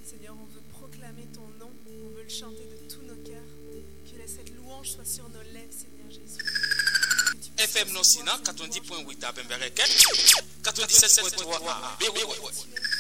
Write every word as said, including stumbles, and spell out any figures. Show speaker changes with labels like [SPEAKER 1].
[SPEAKER 1] Seigneur, on veut proclamer ton nom, on veut le chanter de tous nos cœurs. Que cette louange soit sur nos lèvres, Seigneur Jésus.
[SPEAKER 2] F M Nosina, quatre-vingt-dix point huit à Bembereke, quatre-vingt-dix-sept point trois à B W.